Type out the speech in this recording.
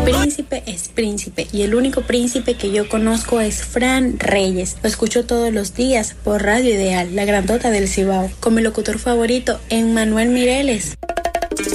Príncipe es príncipe y el único príncipe que yo conozco es Fran Reyes. Lo escucho todos los días por Radio Ideal, la grandota del Cibao, con mi locutor favorito, Emmanuel Mireles.